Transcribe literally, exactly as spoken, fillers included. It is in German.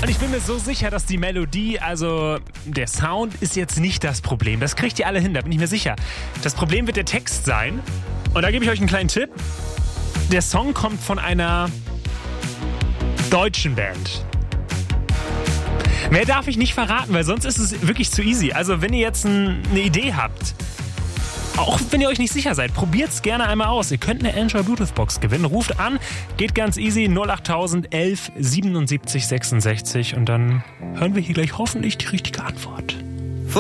Und ich bin mir so sicher, dass die Melodie, also der Sound ist jetzt nicht das Problem. Das kriegt ihr alle hin, da bin ich mir sicher. Das Problem wird der Text sein. Und da gebe ich euch einen kleinen Tipp. Der Song kommt von einer deutschen Band. Mehr darf ich nicht verraten, weil sonst ist es wirklich zu easy. Also wenn ihr jetzt ein, eine Idee habt, auch wenn ihr euch nicht sicher seid, probiert es gerne einmal aus. Ihr könnt eine Android Bluetooth Box gewinnen. Ruft an, geht ganz easy, null acht tausend elf siebenundsiebzig sechsundsechzig und dann hören wir hier gleich hoffentlich die richtige Antwort.